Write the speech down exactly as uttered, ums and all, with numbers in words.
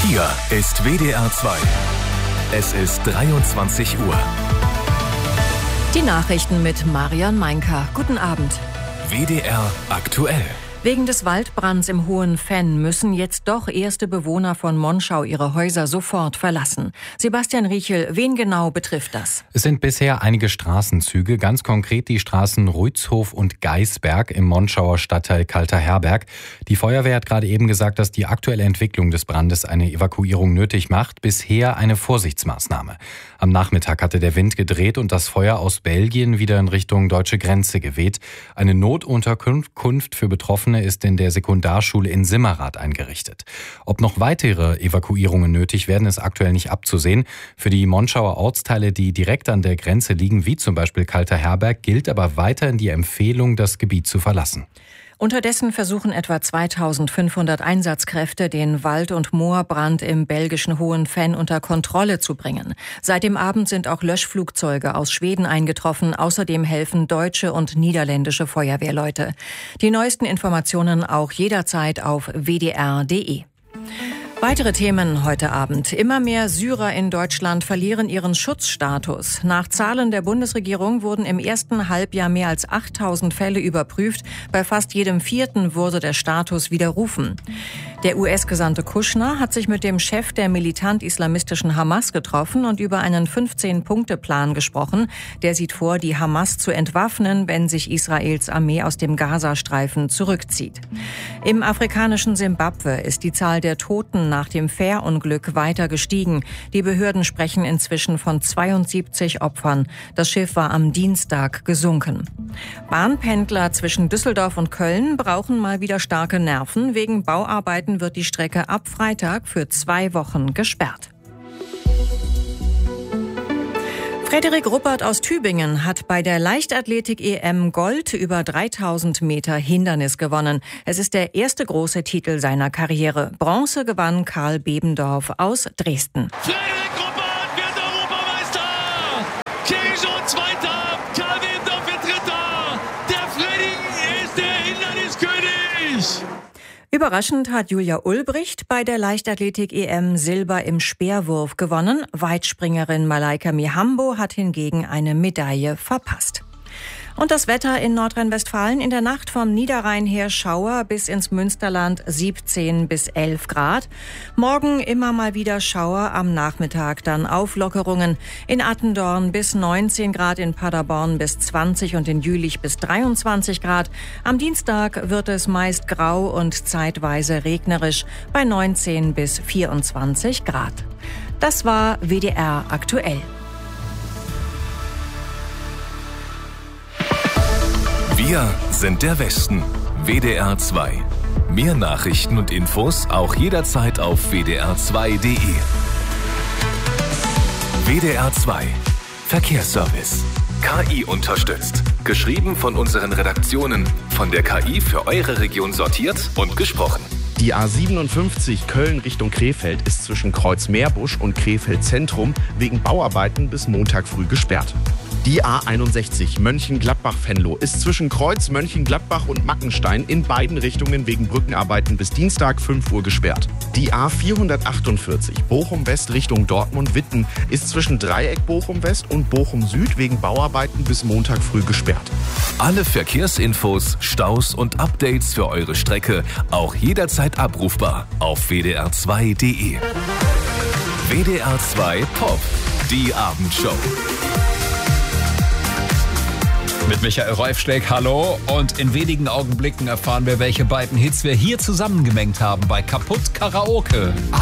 Hier ist W D R zwei. Es ist dreiundzwanzig Uhr. Die Nachrichten mit Marian Meinker. Guten Abend. W D R aktuell. Wegen des Waldbrands im Hohen Venn müssen jetzt doch erste Bewohner von Monschau ihre Häuser sofort verlassen. Sebastian Riechel, wen genau betrifft das? Es sind bisher einige Straßenzüge, ganz konkret die Straßen Ruitzhof und Geisberg im Monschauer Stadtteil Kalter Herberg. Die Feuerwehr hat gerade eben gesagt, dass die aktuelle Entwicklung des Brandes eine Evakuierung nötig macht. Bisher eine Vorsichtsmaßnahme. Am Nachmittag hatte der Wind gedreht und das Feuer aus Belgien wieder in Richtung deutsche Grenze geweht. Eine Notunterkunft für Betroffene ist in der Sekundarschule in Simmerath eingerichtet. Ob noch weitere Evakuierungen nötig werden, ist aktuell nicht abzusehen. Für die Monschauer Ortsteile, die direkt an der Grenze liegen, wie zum Beispiel Kalter Herberg, gilt aber weiterhin die Empfehlung, das Gebiet zu verlassen. Unterdessen versuchen etwa zweitausendfünfhundert Einsatzkräfte, den Wald- und Moorbrand im belgischen Hohen Venn unter Kontrolle zu bringen. Seit dem Abend sind auch Löschflugzeuge aus Schweden eingetroffen. Außerdem helfen deutsche und niederländische Feuerwehrleute. Die neuesten Informationen auch jederzeit auf w d r punkt d e. Weitere Themen heute Abend. Immer mehr Syrer in Deutschland verlieren ihren Schutzstatus. Nach Zahlen der Bundesregierung wurden im ersten Halbjahr mehr als achttausend Fälle überprüft. Bei fast jedem vierten wurde der Status widerrufen. Der U S-Gesandte Kushner hat sich mit dem Chef der militant-islamistischen Hamas getroffen und über einen fünfzehn-Punkte-Plan gesprochen. Der sieht vor, die Hamas zu entwaffnen, wenn sich Israels Armee aus dem Gazastreifen zurückzieht. Im afrikanischen Simbabwe ist die Zahl der Toten nach dem Fährunglück weiter gestiegen. Die Behörden sprechen inzwischen von zweiundsiebzig Opfern. Das Schiff war am Dienstag gesunken. Bahnpendler zwischen Düsseldorf und Köln brauchen mal wieder starke Nerven. Wegen Bauarbeiten wird die Strecke ab Freitag für zwei Wochen gesperrt. Frederik Ruppert aus Tübingen hat bei der Leichtathletik-E M Gold über dreitausend Meter Hindernis gewonnen. Es ist der erste große Titel seiner Karriere. Bronze gewann Karl Bebendorf aus Dresden. Frederik Ruppert wird Europameister! Kirijo Zweiter, Karl Bebendorf wird Dritter! Der Freddy ist der Hinderniskönig! Überraschend hat Julia Ulbricht bei der Leichtathletik-E M Silber im Speerwurf gewonnen. Weitspringerin Malaika Mihambo hat hingegen eine Medaille verpasst. Und das Wetter in Nordrhein-Westfalen: in der Nacht vom Niederrhein her Schauer, bis ins Münsterland siebzehn bis elf Grad. Morgen immer mal wieder Schauer, am Nachmittag dann Auflockerungen. In Attendorn bis neunzehn Grad, in Paderborn bis zwanzig und in Jülich bis dreiundzwanzig Grad. Am Dienstag wird es meist grau und zeitweise regnerisch bei neunzehn bis vierundzwanzig Grad. Das war W D R aktuell. Wir sind der Westen. W D R zwei. Mehr Nachrichten und Infos auch jederzeit auf w d r zwei punkt d e. W D R zwei. Verkehrsservice. K I unterstützt. Geschrieben von unseren Redaktionen. Von der K I für eure Region sortiert und gesprochen. Die A siebenundfünfzig Köln Richtung Krefeld ist zwischen Kreuzmeerbusch und Krefeld Zentrum wegen Bauarbeiten bis Montag früh gesperrt. Die A einundsechzig Mönchengladbach-Venlo ist zwischen Kreuz, Mönchengladbach und Mackenstein in beiden Richtungen wegen Brückenarbeiten bis Dienstag fünf Uhr gesperrt. Die A vierhundertachtundvierzig Bochum-West Richtung Dortmund-Witten ist zwischen Dreieck Bochum-West und Bochum-Süd wegen Bauarbeiten bis Montag früh gesperrt. Alle Verkehrsinfos, Staus und Updates für eure Strecke auch jederzeit abrufbar auf w d r zwei punkt d e. W D R zwei Pop, die Abendshow. Mit Michael Reufschläg, hallo. Und in wenigen Augenblicken erfahren wir, welche beiden Hits wir hier zusammengemengt haben bei Kaputt Karaoke.